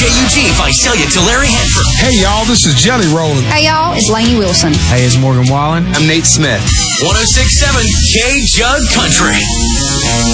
KUT Visalia Tulare Hanford. Hey, y'all, this is Jelly Rollin'. Hey, y'all, it's Lainey Wilson. Hey, it's Morgan Wallen. I'm Nate Smith. 106.7 K-Jug Country.